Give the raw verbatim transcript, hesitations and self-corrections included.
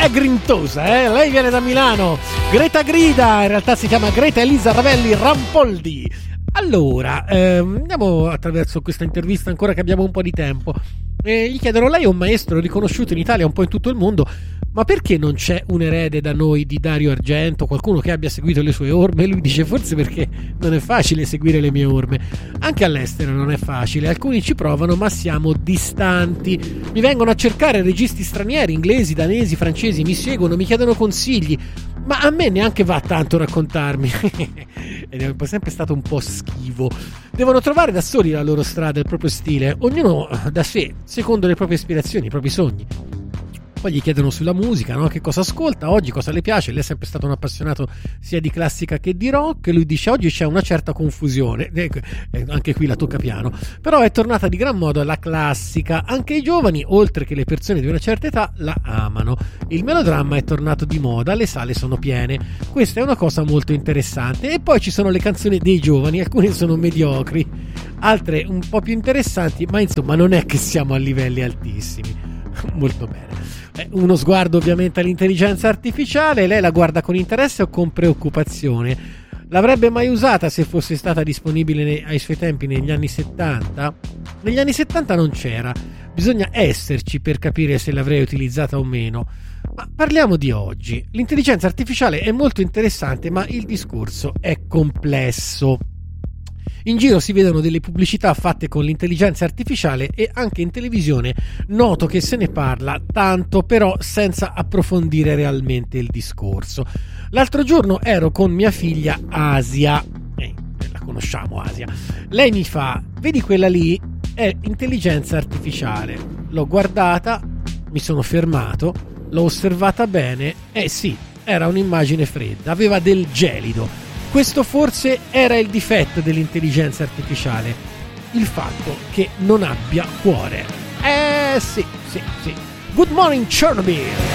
è grintosa, eh? Lei viene da Milano, Greta Grida, in realtà si chiama Greta Elisa Ravelli Rampoldi. Allora, ehm, andiamo attraverso questa intervista ancora che abbiamo un po' di tempo. E gli chiedono: lei è un maestro riconosciuto in Italia, un po' in tutto il mondo, ma perché non c'è un erede da noi di Dario Argento, qualcuno che abbia seguito le sue orme? E lui dice: forse perché non è facile seguire le mie orme, anche all'estero non è facile, alcuni ci provano ma siamo distanti, mi vengono a cercare registi stranieri, inglesi, danesi, francesi, mi seguono, mi chiedono consigli, ma a me neanche va tanto raccontarmi. Ed è sempre stato un po' schivo. Devono trovare da soli la loro strada, il proprio stile, ognuno da sé, secondo le proprie ispirazioni, i propri sogni. Poi gli chiedono sulla musica, no? Che cosa ascolta oggi, cosa le piace. Lei è sempre stato un appassionato sia di classica che di rock. Lui dice: oggi c'è una certa confusione, anche qui la tocca piano, però è tornata di gran modo la classica, anche i giovani oltre che le persone di una certa età la amano, il melodramma è tornato di moda, le sale sono piene, questa è una cosa molto interessante. E poi ci sono le canzoni dei giovani, alcune sono mediocri, altre un po' più interessanti, ma insomma non è che siamo a livelli altissimi. Molto bene. Uno sguardo ovviamente all'intelligenza artificiale, lei la guarda con interesse o con preoccupazione? L'avrebbe mai usata se fosse stata disponibile nei, ai suoi tempi negli anni settanta? Negli anni settanta non c'era, bisogna esserci per capire se l'avrei utilizzata o meno. Ma parliamo di oggi. L'intelligenza artificiale è molto interessante, ma il discorso è complesso. In giro si vedono delle pubblicità fatte con l'intelligenza artificiale e anche in televisione noto che se ne parla tanto, però senza approfondire realmente il discorso. L'altro giorno ero con mia figlia Asia, eh, la conosciamo Asia, lei mi fa: vedi quella lì? È intelligenza artificiale. L'ho guardata, mi sono fermato, l'ho osservata bene, eh sì, era un'immagine fredda, aveva del gelido. Questo forse era il difetto dell'intelligenza artificiale, il fatto che non abbia cuore. Eh sì, sì, sì. Good morning Chernobyl!